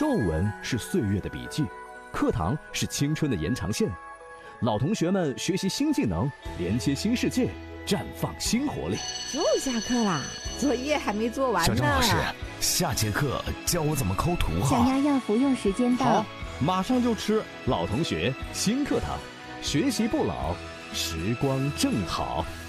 皱纹是岁月的笔记，课堂是青春的延长线。老同学们学习新技能，连接新世界，绽放新活力。 又下课啦，作业还没做完呢。 小郑老师，下节课教我怎么抠图小丫要服用时间到。 好，马上就吃。老同学，新课堂，学习不老，时光正好。